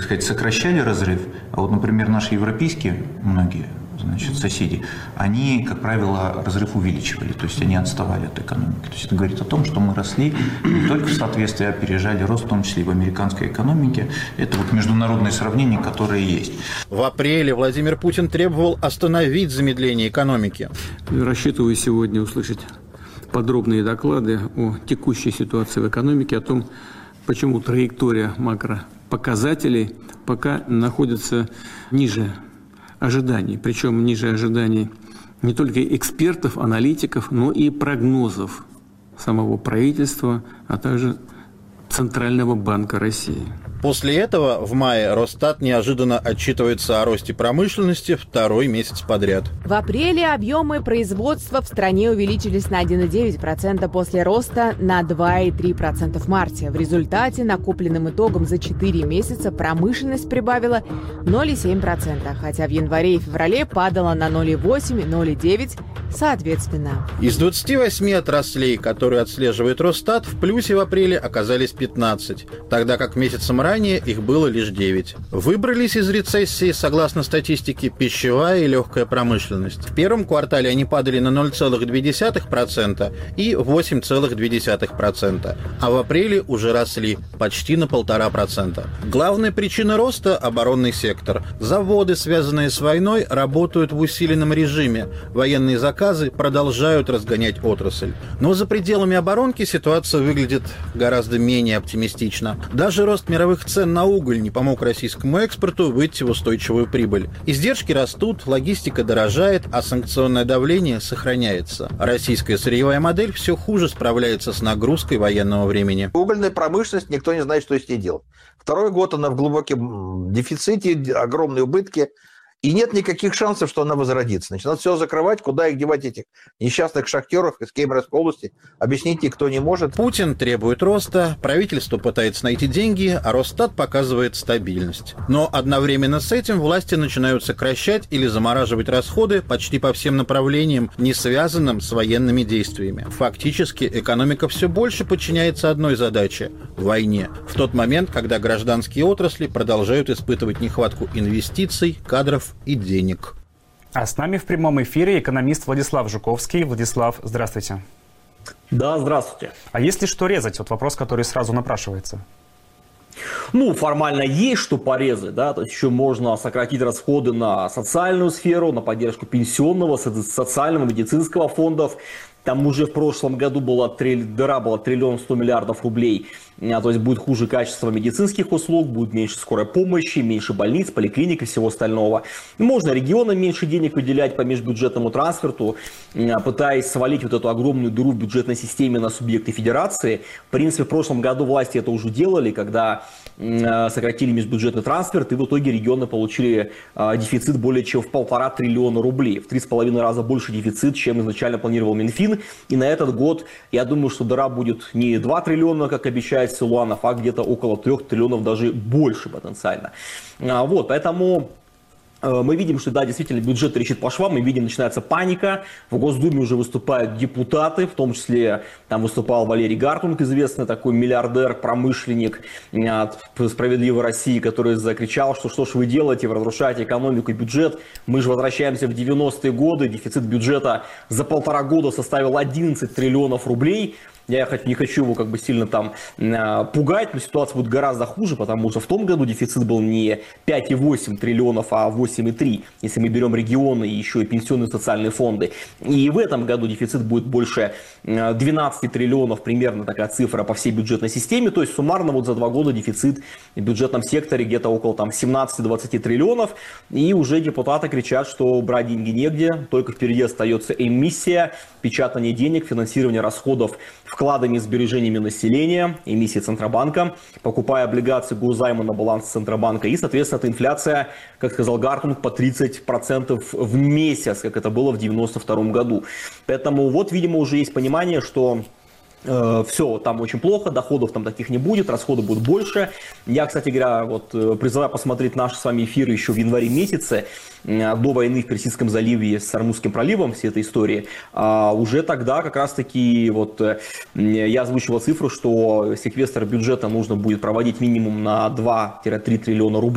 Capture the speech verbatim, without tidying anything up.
сказать, сокращали разрыв, а вот, например, наши европейские, многие, значит, соседи, они, как правило, разрыв увеличивали, то есть они отставали от экономики. То есть это говорит о том, что мы росли не только в соответствии, а опережали рост, в том числе и в американской экономике. Это вот международные сравнения, которые есть. В апреле Владимир Путин требовал остановить замедление экономики. Рассчитываю сегодня услышать подробные доклады о текущей ситуации в экономике, о том, почему траектория макропоказателей пока находится ниже ожиданий, причем ниже ожиданий не только экспертов, аналитиков, но и прогнозов самого правительства, а также Центрального банка России. После этого в мае Росстат неожиданно отчитывается о росте промышленности второй месяц подряд. В апреле объемы производства в стране увеличились на один целых девять десятых процента после роста на два целых три десятых процента в марте. В результате накопленным итогом за четыре месяца промышленность прибавила ноль целых семь десятых процента, хотя в январе и феврале падала на ноль целых восемь десятых и ноль целых девять десятых процента соответственно. Из двадцати восьми отраслей, которые отслеживает Росстат, в плюсе в апреле оказались пятнадцать, тогда как месяцем ранее их было лишь девять. Выбрались из рецессии, согласно статистике, пищевая и легкая промышленность. В первом квартале они падали на ноль целых две десятых процента и восемь целых две десятых процента, а в апреле уже росли почти на полтора процента. Главная причина роста – оборонный сектор. Заводы, связанные с войной, работают в усиленном режиме. Военные заказы продолжают разгонять отрасль. Но за пределами оборонки ситуация выглядит гораздо менее оптимистично. Даже рост мировых цен на уголь не помог российскому экспорту выйти в устойчивую прибыль. Издержки растут, логистика дорожает, а санкционное давление сохраняется. Российская сырьевая модель все хуже справляется с нагрузкой военного времени. Угольная промышленность, никто не знает, что с ней делать. Второй год она в глубоком дефиците, огромные убытки. И нет никаких шансов, что она возродится. Значит, надо все закрывать, куда их девать, этих несчастных шахтеров из Кемеровской области. Объясните, кто не может. Путин требует роста, правительство пытается найти деньги, а Росстат показывает стабильность. Но одновременно с этим власти начинают сокращать или замораживать расходы почти по всем направлениям, не связанным с военными действиями. Фактически экономика все больше подчиняется одной задаче – войне. В тот момент, когда гражданские отрасли продолжают испытывать нехватку инвестиций, кадров и денег. А с нами в прямом эфире экономист Владислав Жуковский. Владислав, здравствуйте. Да, здравствуйте. А есть ли что резать? Вот вопрос, который сразу напрашивается. Ну, формально есть что порезать, да, то есть еще можно сократить расходы на социальную сферу, на поддержку пенсионного, социального, медицинского фондов. Там уже в прошлом году была триль... дыра была триллион сто миллиардов рублей. А, то есть будет хуже качество медицинских услуг, будет меньше скорой помощи, меньше больниц, поликлиник и всего остального. Можно регионам меньше денег выделять по межбюджетному трансферту, пытаясь свалить вот эту огромную дыру в бюджетной системе на субъекты федерации. В принципе, в прошлом году власти это уже делали, когда сократили межбюджетный трансферт, и в итоге регионы получили дефицит более чем в полтора триллиона рублей. В три с половиной раза больше дефицит, чем изначально планировал Минфин. И на этот год, я думаю, что дыра будет не два триллиона, как обещает Силуанов, а где-то около трех триллионов, даже больше потенциально. Вот, поэтому мы видим, что да, действительно бюджет трещит по швам, мы видим, начинается паника, в Госдуме уже выступают депутаты, в том числе там выступал Валерий Гартунг, известный такой миллиардер, промышленник от «Справедливой России», который закричал, что что ж вы делаете, вы разрушаете экономику и бюджет, мы же возвращаемся в девяностые годы, дефицит бюджета за полтора года составил одиннадцать триллионов рублей. Я хоть не хочу его как бы сильно там э, пугать, но ситуация будет гораздо хуже, потому что в том году дефицит был не пять целых восемь десятых триллионов, а восемь целых три, если мы берем регионы и еще и пенсионные социальные фонды. И в этом году дефицит будет больше э, двенадцать триллионов, примерно такая цифра по всей бюджетной системе. То есть суммарно вот за два года дефицит в бюджетном секторе где-то около там семнадцать-двадцать триллионов. И уже депутаты кричат, что брать деньги негде, только впереди остается эмиссия, печатание денег, финансирование расходов вкладами и сбережениями населения, эмиссии Центробанка, покупая облигации госзайма на баланс Центробанка. И, соответственно, эта инфляция, как сказал Гартунг, по тридцать процентов в месяц, как это было в девяносто втором году. Поэтому вот, видимо, уже есть понимание, что э, все там очень плохо, доходов там таких не будет, расходы будут больше. Я, кстати говоря, вот, призываю посмотреть наши с вами эфиры еще в январе месяце, до войны в Персидском заливе с Ормузским проливом, всей этой истории. А уже тогда как раз-таки вот я озвучивал цифру, что секвестр бюджета нужно будет проводить минимум на два-три триллиона рублей.